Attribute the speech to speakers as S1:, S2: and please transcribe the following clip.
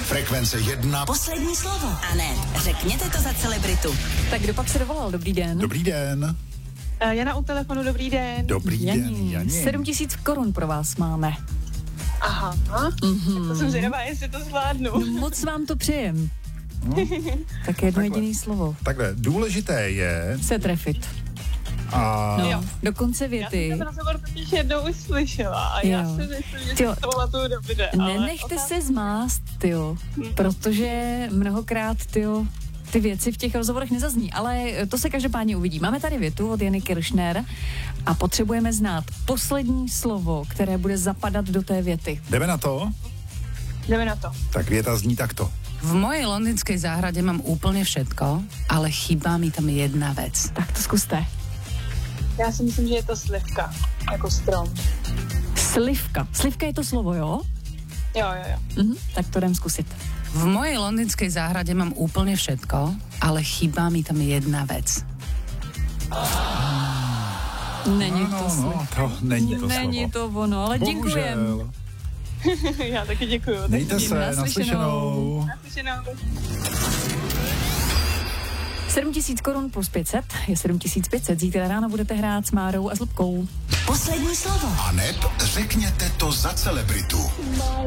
S1: Frekvence 1.
S2: Poslední slovo. A ne, řekněte to za celebritu.
S3: Tak kdo pak se dovolal? Dobrý den.
S1: Dobrý den.
S4: Jana u telefonu, dobrý den.
S1: Dobrý den, Janě.
S3: 7 000 korun pro vás máme.
S4: Aha, to jsem zvědavá, jestli to zvládnu.
S3: No, moc vám to přejem. No, tak jedno jediné slovo.
S1: Takhle, důležité je...
S3: Se trefit.
S1: A...
S3: No, do konce
S4: Já
S3: věty.
S4: jsem ten rozhovor totiž jednou už slyšela a já si myslím, že si to pamatuju dobře.
S3: Nenechte se zmást, tyjo, protože mnohokrát, tyjo, ty věci v těch rozhovorech nezazní, ale to se každopádně uvidí. Máme tady větu od Jany Kiršner a potřebujeme znát poslední slovo, které bude zapadat do té věty.
S1: Jdeme na to?
S4: Jdeme na to.
S1: Tak věta zní takto.
S5: V mojej londýnskej záhrade mám úplne všetko, ale chýba mi tam jedna vec.
S3: Tak to zkuste.
S4: Já si myslím, že je to slivka, jako strom.
S3: Slivka. Slivka je to slovo, jo?
S4: Jo.
S3: Tak to jdem zkusit.
S5: V mojej londýnskej záhrade mám úplne všetko, ale chýba mi tam jedna vec.
S3: Není to slovo.
S1: No, to není to
S3: Není
S1: slovo.
S3: to ono, ale děkujem.
S1: Bohužel.
S4: Já taky děkuju.
S1: Mějte se, naslyšenou.
S3: 7 000 korun plus 500 je 7 500. Zítra ráno budete hrát s Márou a s Lubkou.
S2: Poslední slovo.
S1: A neb řekněte to za celebritu.